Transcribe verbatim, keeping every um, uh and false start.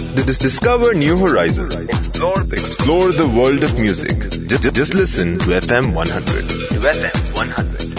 Dis- Discover new horizons. Explore, explore the world of music. Just, just listen to F M one hundred. To F M one hundred.